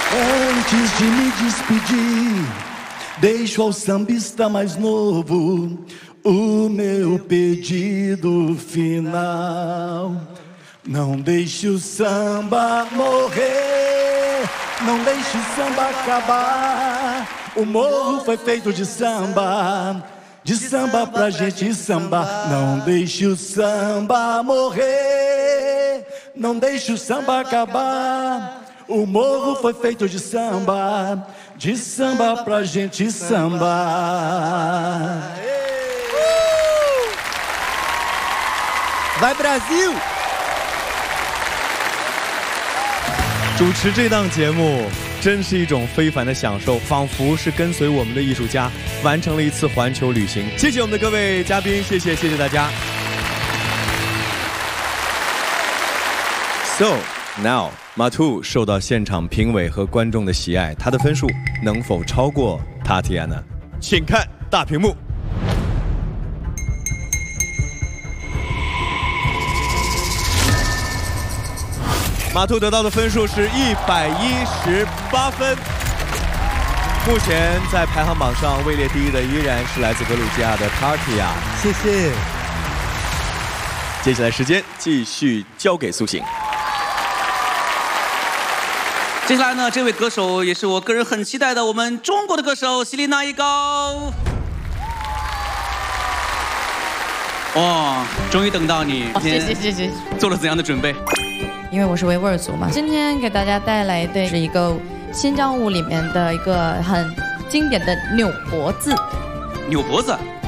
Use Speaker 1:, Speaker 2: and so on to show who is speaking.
Speaker 1: Antes de me despedir, deixo ao sambista mais novo o meu pedido final. Não deixe o samba morrer, não deixe o samba acabar. O morro foi feito de samba pra gente sambar. Não deixe o samba morrer, não deixe o samba acabar. O morro foi feito de samba pra gente sambar.
Speaker 2: Vai Brasil！ 主持这档节目真是一种非凡的享受，仿佛是跟随我们的艺术家完成了一次环球旅行。谢谢我们的各位嘉宾，谢谢大家。So now Matu 受到现场评委和观众的喜爱，他的分数能否超过 Tatiana？ 请看大屏幕。马兔得到的分数是118分。目前在排行榜上位列第一的依然是来自格鲁吉亚的 Tatia。
Speaker 3: 谢谢。
Speaker 2: 接下来时间继续交给苏醒。
Speaker 4: 接下来呢，这位歌手也是我个人很期待的，我们中国的歌手希林娜一高。哇，终于等到你！
Speaker 5: 谢谢。
Speaker 4: 做了怎样的准备？
Speaker 5: 因为我是维吾尔族嘛，今天给大家带来的是一个新疆舞里面的一个很经典的扭脖子。
Speaker 4: 扭脖子？